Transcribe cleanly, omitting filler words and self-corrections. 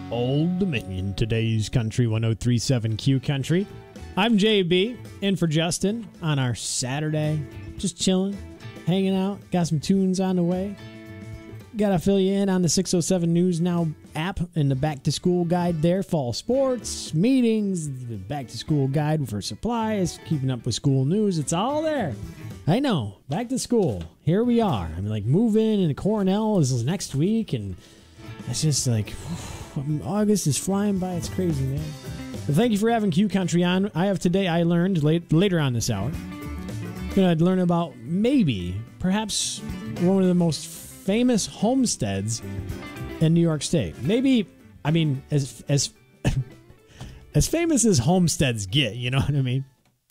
Old Dominion, today's Country 103.7 Q Country. I'm JB, in for Justin on our Saturday. Just chilling, hanging out, got some tunes on the way. Gotta fill you in on the 607 News Now app and the back to school guide there. Fall sports, meetings, the back to school guide for supplies, keeping up with school news. It's all there. I know, back to school. Here we are. I mean, like, moving into Cornell is next week, and it's just like, August is flying by. It's crazy, man. Well, thank you for having Q Country on. I learned later on this hour, going to learn about perhaps one of the most famous homesteads in New York State. Maybe, I mean, as famous as homesteads get, you know what I mean?